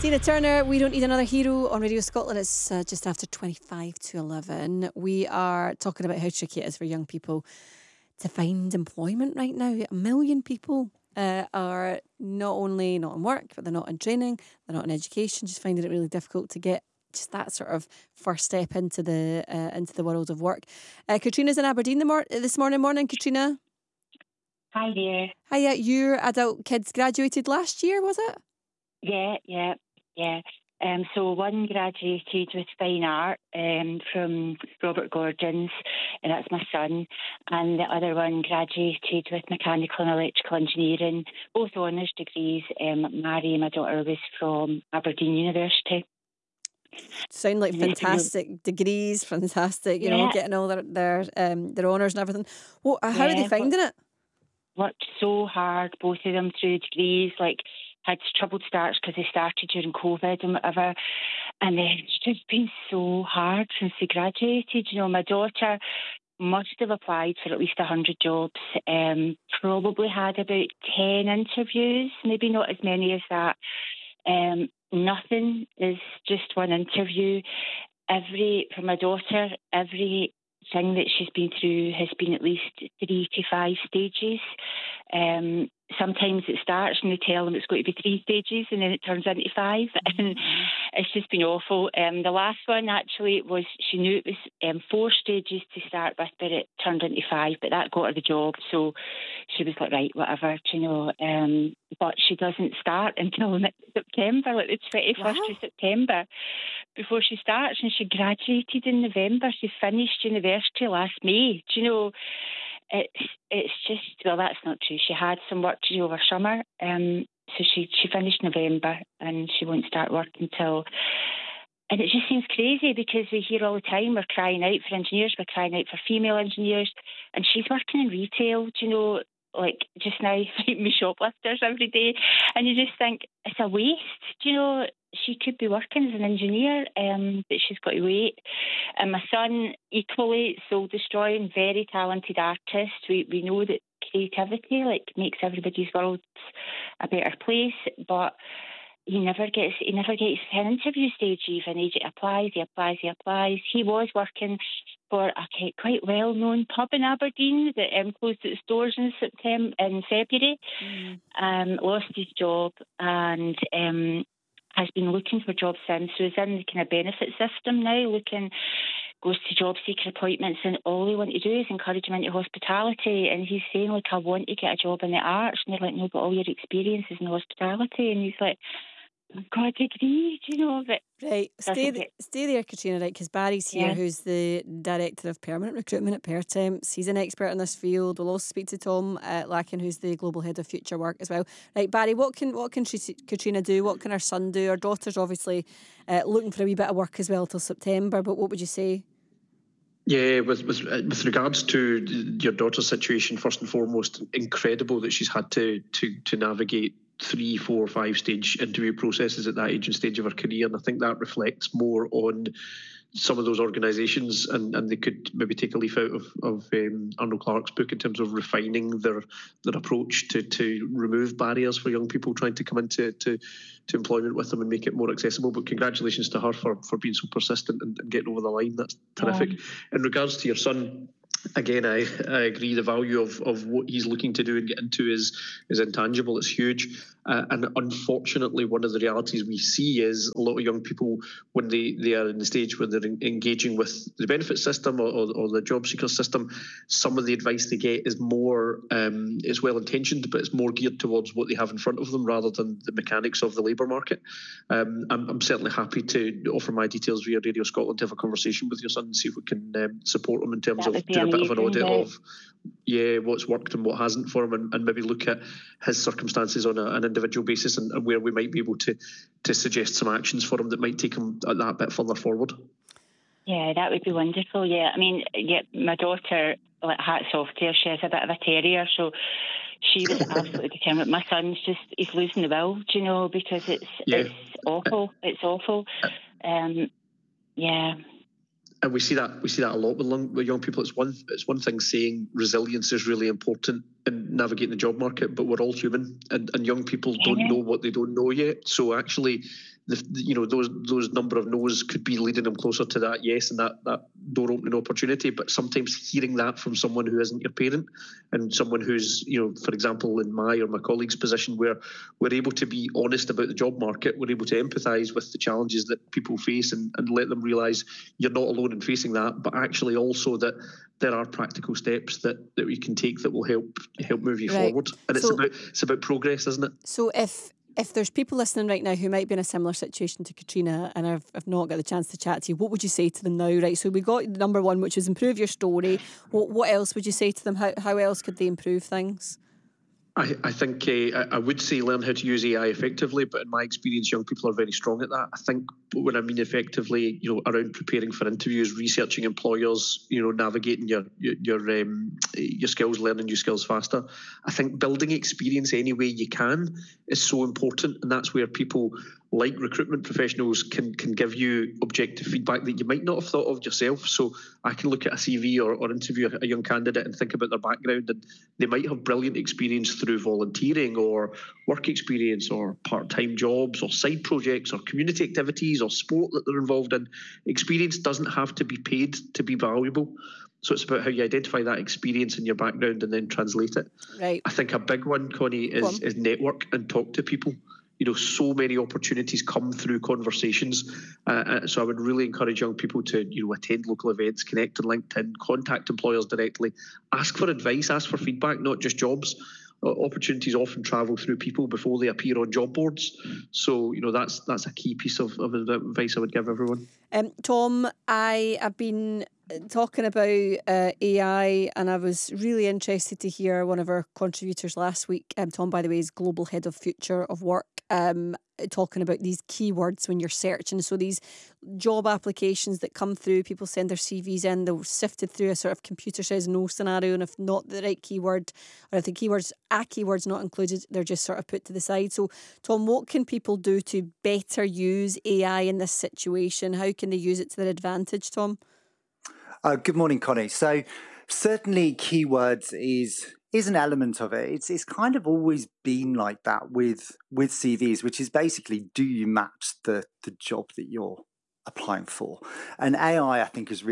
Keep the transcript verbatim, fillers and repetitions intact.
Tina Turner, We Don't Need Another Hero on Radio Scotland. It's uh, just after twenty-five to eleven. We are talking about how tricky it is for young people to find employment right now. A million people uh, are not only not in work, but they're not in training, they're not in education, just finding it really difficult to get just that sort of first step into the uh, into the world of work. Uh, Katrina's in Aberdeen the mor- this morning. Morning, Katrina. Hi there. Hiya, your adult kids graduated last year, was it? Yeah, yeah, yeah. Um, so one graduated with fine art um, from Robert Gordon's, and that's my son. And the other one graduated with mechanical and electrical engineering, both honours degrees. Um, Mary, my daughter, was from Aberdeen University. Sound like fantastic degrees, fantastic, you yeah. know, getting all their their um, their honours and everything. Well, how yeah, are they finding worked, it? Worked so hard, both of them, through degrees, like had troubled starts because they started during COVID and whatever. And then it's just been so hard since they graduated. You know, my daughter must have applied for at least one hundred jobs, um, probably had about ten interviews, maybe not as many as that. Um, nothing is just one interview. Every, for my daughter, every thing that she's been through has been at least three to five stages. Um, sometimes it starts and they tell them it's going to be three stages and then it turns into five. Mm-hmm. And it's just been awful. Um, the last one actually was, she knew it was um, four stages to start with, but it turned into five, but that got her the job. So she was like, right, whatever, you know. Um, but she doesn't start until September, like the twenty-first wow. of September, before she starts. And she graduated in November. She finished university last May. Do you know, it's it's just, well, that's not true. She had some work to do over summer. Um, so she, she finished November and she won't start work until... And it just seems crazy because we hear all the time we're crying out for engineers, we're crying out for female engineers, and she's working in retail, do you know, like just now, me shoplifters every day, and you just think it's a waste, do you know. She could be working as an engineer, um, but she's got to wait. And my son, equally soul-destroying, very talented artist. We we know that creativity like makes everybody's world a better place, but he never gets he never gets an interview stage even. He applies, he applies, he applies. He was working for a quite well-known pub in Aberdeen that um, closed its doors in September, in February. Mm. Um, lost his job and um, has been looking for jobs since. So he's in the kind of benefit system now, looking, goes to job seeker appointments, and all they want to do is encourage him into hospitality. And he's saying, like, I want to get a job in the arts. And they're like, no, but all your experience is in hospitality. And he's like, I've got a degree, do you know? But right, stay, th- stay there, Katrina, right, because Barry's here, yeah. who's the Director of Permanent Recruitment at Pertemps. He's an expert in this field. We'll also speak to Tom uh, Lacken, who's the Global Head of Future Work as well. Right, Barry, what can what can she, Katrina do? What can her son do? Her daughter's obviously uh, looking for a wee bit of work as well till September, but what would you say? Yeah, with, with with regards to your daughter's situation, first and foremost, incredible that she's had to to to navigate three, four, five stage interview processes at that age and stage of her career. And I think that reflects more on some of those organisations, and, and they could maybe take a leaf out of, of um, Arnold Clark's book in terms of refining their their approach to, to remove barriers for young people trying to come into to, to employment with them and make it more accessible. But congratulations to her for, for being so persistent and, and getting over the line. That's terrific. Yeah. In regards to your son, again, I, I agree. The value of, of what he's looking to do and get into is is intangible. It's huge. Uh, and unfortunately, one of the realities we see is a lot of young people, when they, they are in the stage where they're engaging with the benefit system or, or, or the job seeker system, some of the advice they get is more, um, it's well-intentioned, but it's more geared towards what they have in front of them rather than the mechanics of the labour market. Um, I'm, I'm certainly happy to offer my details via Radio Scotland to have a conversation with your son and see if we can um, support him in terms of doing a bit of an audit yeah. of yeah, what's worked and what hasn't for him, and, and maybe look at his circumstances on a, an individual basis and, and where we might be able to to suggest some actions for him that might take him that bit further forward. Yeah, that would be wonderful. Yeah, I mean, yeah, my daughter, like, hats off to her. She has a bit of a terrier, so she was absolutely determined. My son's just, he's losing the will, do you know, because it's yeah. it's awful. It's awful. Um, yeah. And we see that we see that a lot with young, with young people. It's one it's one thing saying resilience is really important in navigating the job market, but we're all human, and, and young people don't know what they don't know yet. So actually, the, you know, those those number of no's could be leading them closer to that yes and that, that door opening opportunity. But sometimes hearing that from someone who isn't your parent and someone who's, you know, for example, in my or my colleague's position, where we're able to be honest about the job market, we're able to empathise with the challenges that people face and, and let them realise you're not alone in facing that, but actually also that there are practical steps that, that we can take that will help help move you Right. forward. And So- it's about it's about progress, isn't it? So if if there's people listening right now who might be in a similar situation to Katrina and I've, I've not got the chance to chat to you, what would you say to them now? Right, so we got number one, which is improve your story. What, what else would you say to them? How, how else could they improve things? I, I think uh, I would say learn how to use A I effectively, but in my experience, young people are very strong at that. I think when I mean effectively, you know, around preparing for interviews, researching employers, you know, navigating your your your, um, your skills, learning new skills faster. I think building experience any way you can is so important, and that's where people like recruitment professionals can can give you objective feedback that you might not have thought of yourself. So I can look at a C V or, or interview a young candidate and think about their background, and they might have brilliant experience through volunteering or work experience or part-time jobs or side projects or community activities or sport that they're involved in. Experience doesn't have to be paid to be valuable. So it's about how you identify that experience in your background and then translate it. Right. I think a big one, Connie, is, is network and talk to people. You know, so many opportunities come through conversations. Uh, so I would really encourage young people to, you know, attend local events, connect on LinkedIn, contact employers directly, ask for advice, ask for feedback, not just jobs. Uh, opportunities often travel through people before they appear on job boards. So, you know, that's that's a key piece of, of advice I would give everyone. Um, Tom, I have been talking about uh, A I and I was really interested to hear one of our contributors last week. Um, Tom, by the way, is Global Head of Future of Work, um, talking about these keywords when you're searching. So these job applications that come through, people send their C Vs in, they're sifted through a sort of computer says no scenario, and if not the right keyword, or if the keyword's a keyword's not included, they're just sort of put to the side. So, Tom, what can people do to better use A I in this situation? How can they use it to their advantage, Tom? Uh, good morning, Connie. So certainly keywords is is an element of it. It's it's kind of always been like that with with C Vs, which is basically, do you match the the job that you're applying for? And A I, I think, has really